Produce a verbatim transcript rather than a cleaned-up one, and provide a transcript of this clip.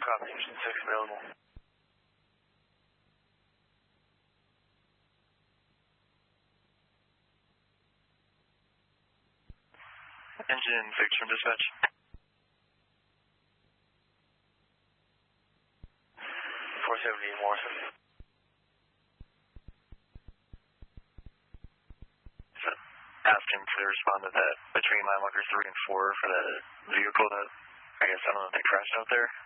Copy, Houston six available. Engine fixed from dispatch. four seventy Morrison. So, ask him to respond to that between mile markers three and four for that vehicle that, I guess, I don't know if they crashed out there.